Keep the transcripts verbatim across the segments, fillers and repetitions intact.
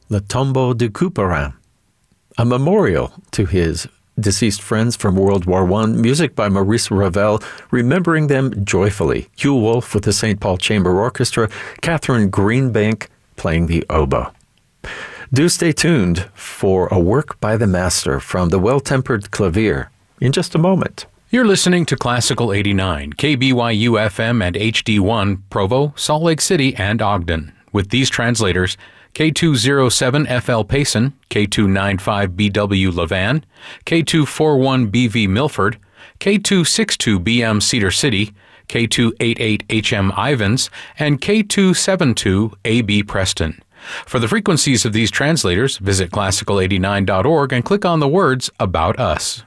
Le Tombeau de Couperin, a memorial to his deceased friends from World War One, music by Maurice Ravel, remembering them joyfully. Hugh Wolf with the Saint Paul Chamber Orchestra, Catherine Greenbank playing the oboe. Do stay tuned for a work by the master from the Well-Tempered Clavier in just a moment. You're listening to Classical eighty-nine, K B Y U F M and H D one, Provo, Salt Lake City, and Ogden. With these translators, K two oh seven F L Payson, K two ninety-five B W Levan, K two forty-one B V Milford, K two sixty-two B M Cedar City, K two eighty-eight H M Ivans, and K two seventy-two A B Preston. For the frequencies of these translators, visit classical eighty-nine dot org and click on the words About Us.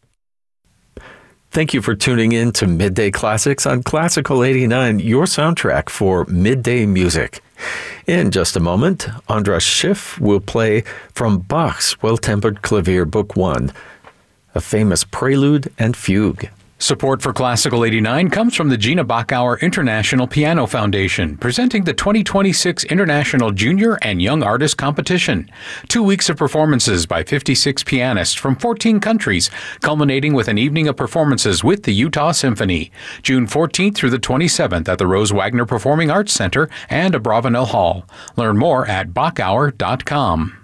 Thank you for tuning in to Midday Classics on Classical eighty-nine, your soundtrack for midday music. In just a moment, Andras Schiff will play from Bach's Well-Tempered Clavier Book one, a famous prelude and fugue. Support for Classical eighty-nine comes from the Gina Bachauer International Piano Foundation, presenting the twenty twenty-six International Junior and Young Artist Competition. Two weeks of performances by fifty-six pianists from fourteen countries, culminating with an evening of performances with the Utah Symphony, June fourteenth through the twenty-seventh at the Rose Wagner Performing Arts Center and Abravanel Hall. Learn more at bachauer dot com.